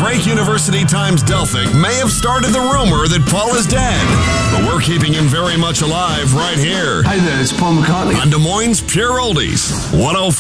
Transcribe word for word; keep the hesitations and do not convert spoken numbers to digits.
Drake University Times Delphic may have started the rumor that Paul is dead, but we're keeping him very much alive right here Hey there, it's Paul McCartney. on Des Moines Pure Oldies one oh four.